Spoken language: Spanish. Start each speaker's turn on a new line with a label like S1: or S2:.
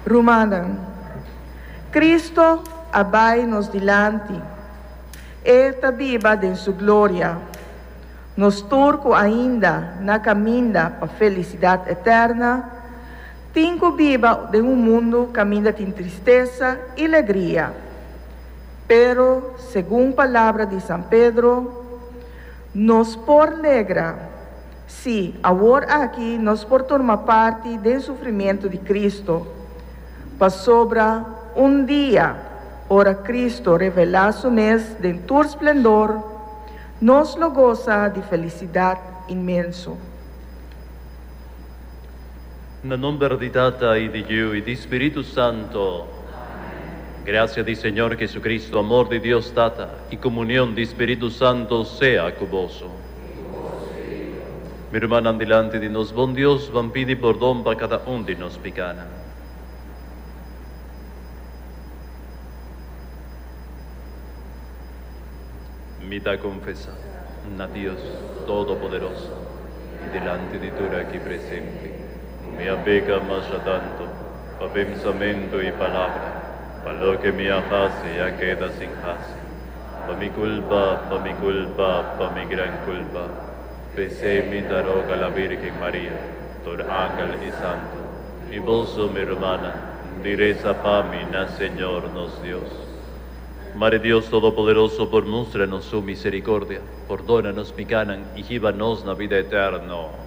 S1: Rumanan, Cristo abai-nos dilante, Ele viva em sua glória, nos turco ainda na caminha para a felicidade eterna, tinco viva de mundo caminha em tristeza e alegria. Pero, segundo a palavra de São Pedro, nos por alegra, se agora aqui nos por tomar parte do sofrimento de Cristo, para sobra dia, ora Cristo revelar su mes de tu esplendor, nos lo goza de felicidade imenso.
S2: Na nome di Tata e di Dio e di Spirito Santo, gracia di Señor Jesucristo, amor de Dios Tata y comunión de Espíritu Santo sea con vos. Mi hermana, delante de nos, bon Dios, van pidi perdón para cada uno de nos pecana. Mi da confesa a Dios Todopoderoso y delante de tu aquí presente. Me apega más a tanto, para pensamiento y palabra, para lo que me hace ya queda sin hace. Para mi culpa, para mi gran culpa. Pesé mi taroga la Virgen María, todo ángel y santo. Y vos, mi hermana, direza para mí, na Señor nos Dios. Madre Dios Todopoderoso, por muéstranos su misericordia, perdónanos mi canan y llévanos la vida eterna.